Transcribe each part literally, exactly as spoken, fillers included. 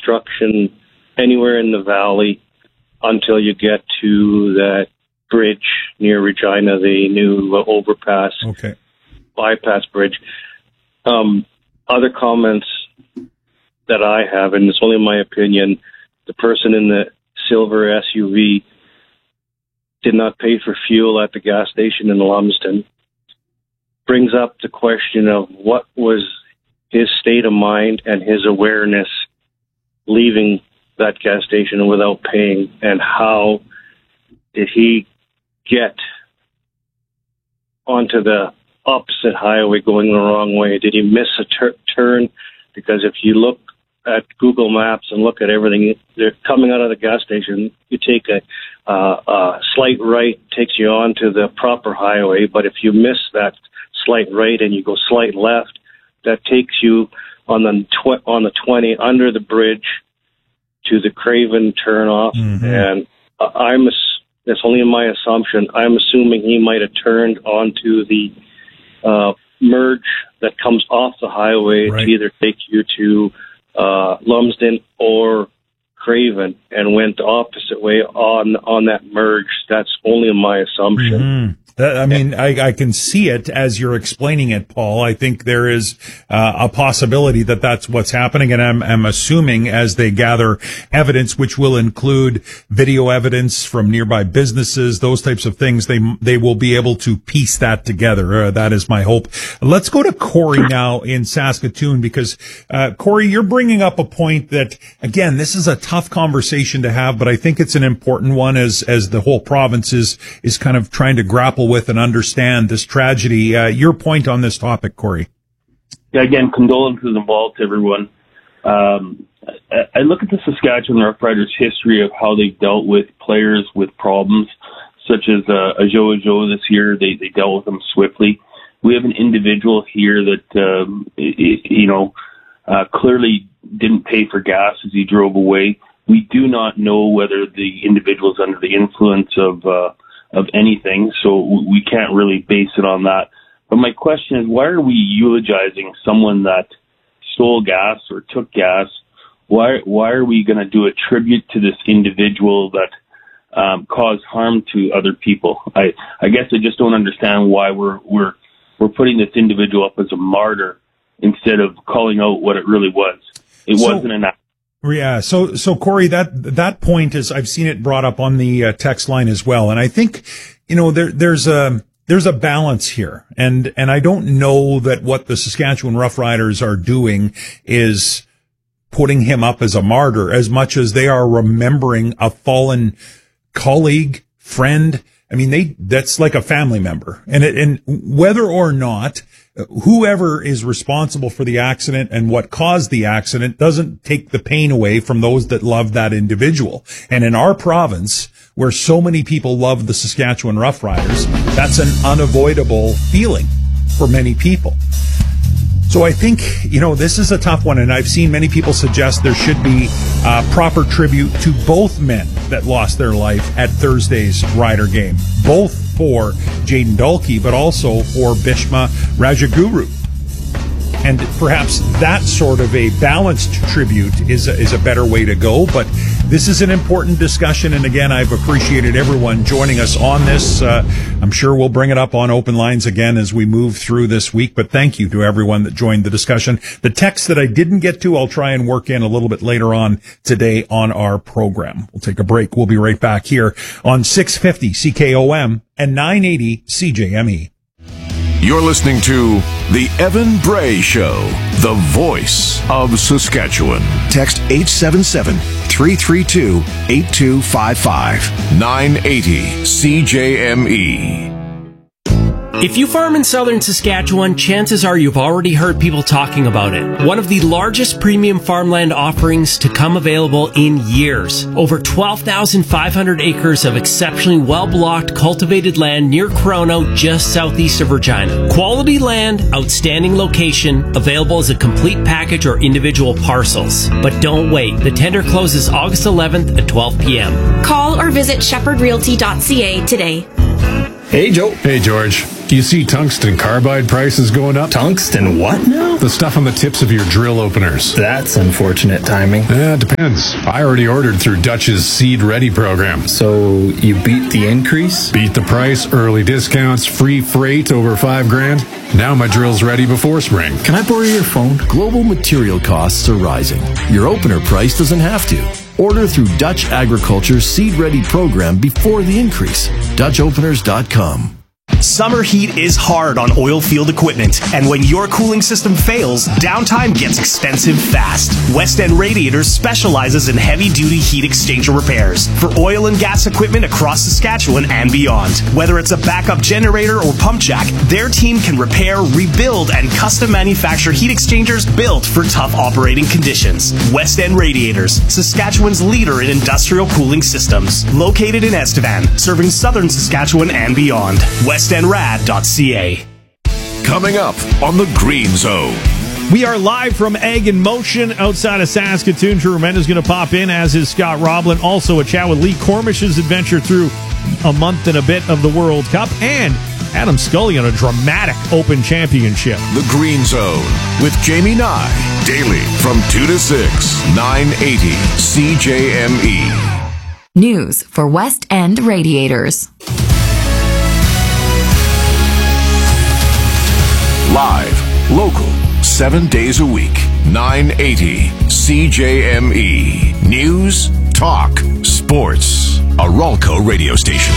construction anywhere in the valley until you get to that bridge near Regina, the new overpass, okay. bypass bridge. Um, other comments that I have, and it's only my opinion, the person in the silver S U V did not pay for fuel at the gas station in Lumsden. Brings up the question of what was his state of mind and his awareness leaving that gas station without paying, and how did he get onto the opposite highway going the wrong way? Did he miss a tur- turn? Because if you look at Google Maps and look at everything, they're coming out of the gas station, you take a, uh, a slight right, takes you onto the proper highway, but if you miss that slight right and you go slight left, that takes you on the tw- on the twenty under the bridge to the Craven turnoff. Mm-hmm. And uh, I'm ass- that's only my assumption. I'm assuming he might have turned onto the uh, merge that comes off the highway right. to either take you to uh, Lumsden or Craven, and went the opposite way on on that merge. That's only my assumption. Mm-hmm. That, I mean, I, I can see it as you're explaining it, Paul. I think there is uh, a possibility that that's what's happening, and I'm, I'm assuming as they gather evidence, which will include video evidence from nearby businesses, those types of things, they they will be able to piece that together. Uh, that is my hope. Let's go to Corey now in Saskatoon, because uh, Corey, you're bringing up a point that, again, this is a tough conversation to have, but I think it's an important one as as the whole province is is kind of trying to grapple with and understand this tragedy. Uh, your point on this topic, Corey? Yeah, again, condolences involved to everyone. Um, I, I look at the Saskatchewan Roughriders history of how they've dealt with players with problems, such as uh, Ajo Ajo this year. They they dealt with them swiftly. We have an individual here that um, it, you know uh, clearly didn't pay for gas as he drove away. We do not know whether the individual is under the influence of uh, of anything, so we can't really base it on that. But my question is, why are we eulogizing someone that stole gas or took gas? Why why are we going to do a tribute to this individual that um, caused harm to other people? I, I guess I just don't understand why we're we're we're putting this individual up as a martyr instead of calling out what it really was. It so- wasn't an act. Yeah. So, so Corey, that, that point is, I've seen it brought up on the uh, text line as well. And I think, you know, there, there's a, there's a balance here. And, and I don't know that what the Saskatchewan Roughriders are doing is putting him up as a martyr as much as they are remembering a fallen colleague, friend. I mean, they, that's like a family member. And it, and whether or not whoever is responsible for the accident and what caused the accident doesn't take the pain away from those that love that individual. And in our province, where so many people love the Saskatchewan Roughriders, that's an unavoidable feeling for many people. So I think, you know, this is a tough one, and I've seen many people suggest there should be uh, proper tribute to both men that lost their life at Thursday's Rider game, both for Jayden Dalkey, but also for Bhishma Rajaguru. And perhaps that sort of a balanced tribute is a, is a better way to go. But this is an important discussion. And again, I've appreciated everyone joining us on this. Uh, I'm sure we'll bring it up on Open Lines again as we move through this week. But thank you to everyone that joined the discussion. The text that I didn't get to, I'll try and work in a little bit later on today on our program. We'll take a break. We'll be right back here on six fifty C K O M and nine eighty C J M E. You're listening to The Evan Bray Show, the voice of Saskatchewan. Text eight seven seven, three three two, eight two five five. nine eighty C J M E. If you farm in southern Saskatchewan, chances are you've already heard people talking about it. One of the largest premium farmland offerings to come available in years. Over twelve thousand five hundred acres of exceptionally well-blocked cultivated land near Corono, just southeast of Regina. Quality land, outstanding location, available as a complete package or individual parcels. But don't wait. The tender closes August eleventh at twelve p.m. Call or visit shepherd realty dot c a today. Hey, Joe. Hey, George. Do you see tungsten carbide prices going up? Tungsten what now? The stuff on the tips of your drill openers. That's unfortunate timing. Yeah, it depends. I already ordered through Dutch's Seed Ready program. So you beat the increase? Beat the price, early discounts, free freight over five grand. Now my drill's ready before spring. Can I borrow your phone? Global material costs are rising. Your opener price doesn't have to. Order through Dutch Agriculture's Seed Ready program before the increase. Dutch Openers dot com. Summer heat is hard on oil field equipment, and when your cooling system fails, downtime gets expensive fast. West End Radiators specializes in heavy-duty heat exchanger repairs for oil and gas equipment across Saskatchewan and beyond. Whether it's a backup generator or pump jack, their team can repair, rebuild, and custom manufacture heat exchangers built for tough operating conditions. West End Radiators, Saskatchewan's leader in industrial cooling systems. Located in Estevan, serving southern Saskatchewan and beyond. west end rad dot c a. Coming up on the Green Zone. We are live from Egg in Motion outside of Saskatoon. Drew Remenda is going to pop in, as is Scott Roblin. Also a chat with Lee Cormish's adventure through a month and a bit of the World Cup. And Adam Scully on a dramatic Open Championship. The Green Zone with Jamie Nye. Daily from two to six, nine eighty C J M E. News for West End Radiators. Live, local, seven days a week, nine eighty C J M E. News, talk, sports. A Ralco radio station.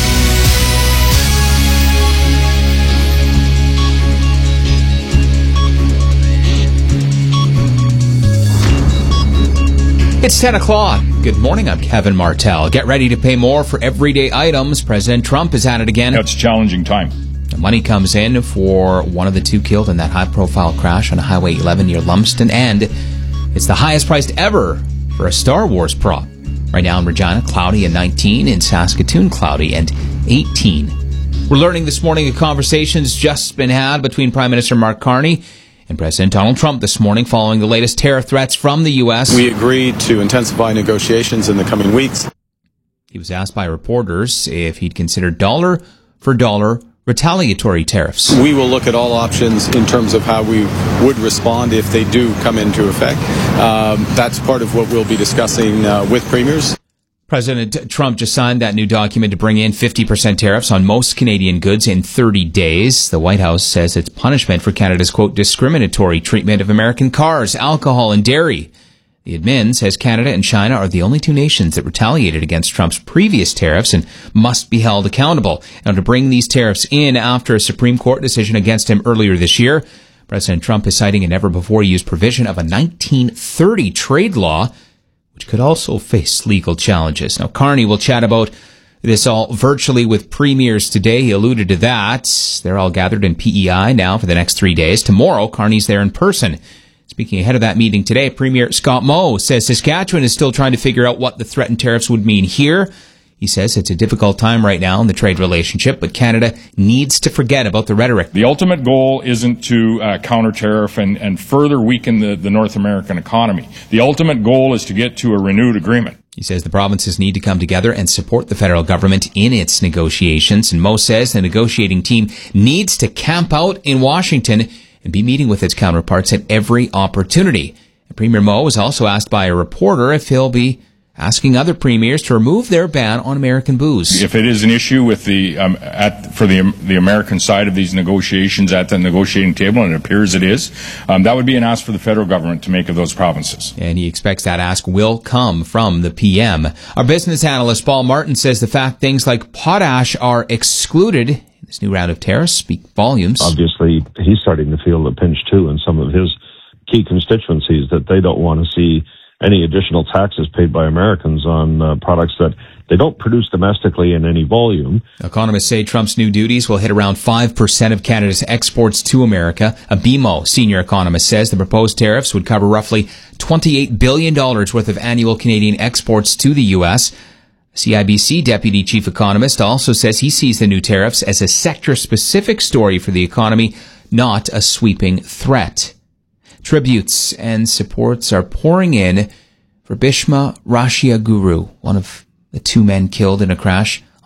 It's ten o'clock. Good morning, I'm Kevin Martell. Get ready to pay more for everyday items. President Trump is at it again. It's a challenging time. The money comes in for one of the two killed in that high-profile crash on Highway eleven near Lumsden, and it's the highest priced ever for a Star Wars prop. Right now in Regina, cloudy and nineteen. In Saskatoon, cloudy and eighteen. We're learning this morning a conversation's just been had between Prime Minister Mark Carney and President Donald Trump this morning following the latest tariff threats from the U S. We agreed to intensify negotiations in the coming weeks. He was asked by reporters if he'd consider dollar-for-dollar retaliatory tariffs. We will look at all options in terms of how we would respond if they do come into effect. Um, that's part of what we'll be discussing uh, with premiers. President Trump just signed that new document to bring in fifty percent tariffs on most Canadian goods in thirty days. The White House says it's punishment for Canada's, quote, discriminatory treatment of American cars, alcohol, and dairy. The admin says Canada and China are the only two nations that retaliated against Trump's previous tariffs and must be held accountable. Now, to bring these tariffs in after a Supreme Court decision against him earlier this year, President Trump is citing a never-before-used provision of a nineteen thirty trade law, which could also face legal challenges. Now, Carney will chat about this all virtually with premiers today. He alluded to that. They're all gathered in P E I now for the next three days. Tomorrow, Carney's there in person. Speaking ahead of that meeting today, Premier Scott Moe says Saskatchewan is still trying to figure out what the threatened tariffs would mean here. He says it's a difficult time right now in the trade relationship, but Canada needs to forget about the rhetoric. The ultimate goal isn't to uh, counter tariff and, and further weaken the, the North American economy. The ultimate goal is to get to a renewed agreement. He says the provinces need to come together and support the federal government in its negotiations. And Moe says the negotiating team needs to camp out in Washington and be meeting with its counterparts at every opportunity. And Premier Moe was also asked by a reporter if he'll be asking other premiers to remove their ban on American booze. If it is an issue with the um, at for the the American side of these negotiations at the negotiating table, and it appears it is, um, that would be an ask for the federal government to make of those provinces. And he expects that ask will come from the P M. Our business analyst Paul Martin says the fact things like potash are excluded in this new round of tariffs speak volumes. Obviously, he's starting to feel the pinch too in some of his key constituencies that they don't want to see any additional taxes paid by Americans on uh, products that they don't produce domestically in any volume. Economists say Trump's new duties will hit around five percent of Canada's exports to America. A B M O senior economist says the proposed tariffs would cover roughly twenty-eight billion dollars worth of annual Canadian exports to the U S. C I B C deputy chief economist also says he sees the new tariffs as a sector-specific story for the economy, not a sweeping threat. Tributes and supports are pouring in for Bhishma Rashiaguru, one of the two men killed in a crash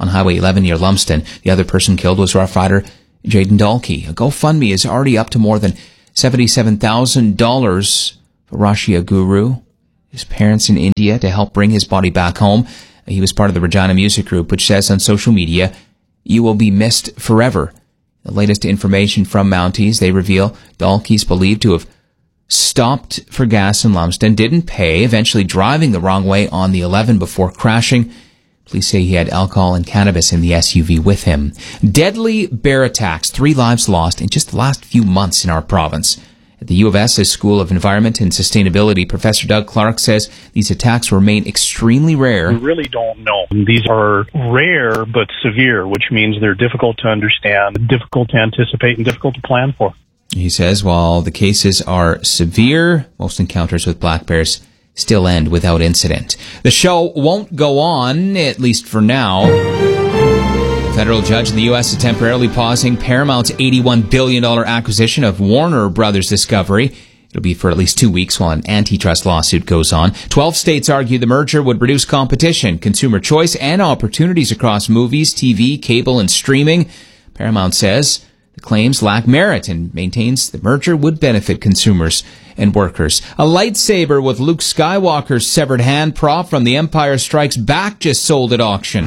on Highway eleven near Lumsden. The other person killed was Rough Rider Jaden Dalkey. A GoFundMe is already up to more than seventy-seven thousand dollars for Rashia Guru, his parents in India, to help bring his body back home. He was part of the Regina Music Group, which says on social media, "You will be missed forever." The latest information from Mounties, they reveal Dalkey's believed to have stopped for gas in Lumsden, didn't pay, eventually driving the wrong way on the eleven before crashing. Police say he had alcohol and cannabis in the S U V with him. Deadly bear attacks, three lives lost in just the last few months in our province. At the U of S's School of Environment and Sustainability, Professor Doug Clark says these attacks remain extremely rare. We really don't know. These are rare but severe, which means they're difficult to understand, difficult to anticipate, and difficult to plan for. He says while the cases are severe, most encounters with black bears still end without incident. The show won't go on, at least for now. A federal judge in the U S is temporarily pausing Paramount's eighty-one billion dollars acquisition of Warner Brothers Discovery. It'll be for at least two weeks while an antitrust lawsuit goes on. Twelve states argue the merger would reduce competition, consumer choice, and opportunities across movies, T V, cable, and streaming. Paramount says the claims lack merit and maintains the merger would benefit consumers and workers. A lightsaber with Luke Skywalker's severed hand prop from The Empire Strikes Back just sold at auction.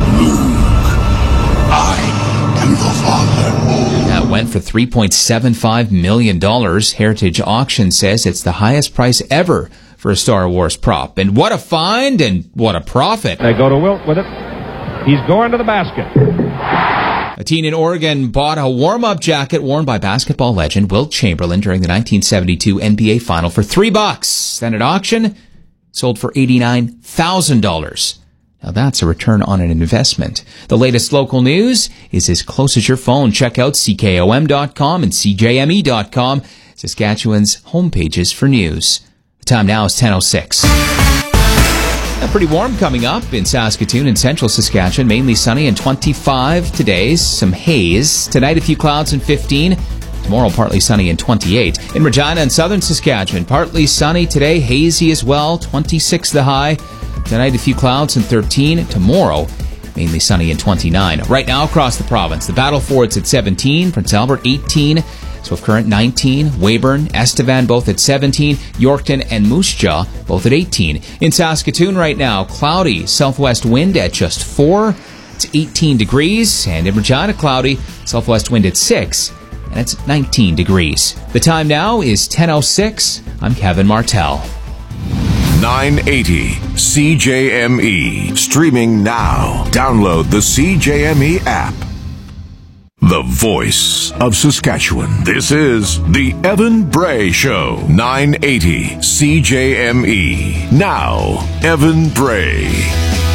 I am the Father. That went for three point seven five million dollars. Heritage Auction says it's the highest price ever for a Star Wars prop. And what a find and what a profit. They go to Wilt with it. He's going to the basket. A teen in Oregon bought a warm-up jacket worn by basketball legend Wilt Chamberlain during the nineteen seventy-two N B A Final for three bucks. Then at auction, sold for eighty-nine thousand dollars. Now that's a return on an investment. The latest local news is as close as your phone. Check out C K O M dot com and C J M E dot com, Saskatchewan's homepages for news. The time now is ten oh six. Pretty warm coming up in Saskatoon and central Saskatchewan. Mainly sunny and twenty-five today. Some haze. Tonight a few clouds and fifteen. Tomorrow partly sunny and twenty-eight. In Regina and southern Saskatchewan, partly sunny today. Hazy as well. twenty-six the high. Tonight a few clouds and thirteen. Tomorrow mainly sunny and twenty-nine. Right now across the province, the Battle Fords at seventeen. Prince Albert eighteen. Swift Current nineteen, Weyburn, Estevan both at seventeen, Yorkton and Moose Jaw both at eighteen. In Saskatoon right now, cloudy, southwest wind at just four, it's eighteen degrees, and in Regina cloudy, southwest wind at six, and it's nineteen degrees. The time now is ten oh six. I'm Kevin Martell. nine eighty C J M E. Streaming now. Download the C J M E app. The voice of Saskatchewan. This is the Evan Bray Show. nine eighty C J M E. Now, Evan Bray.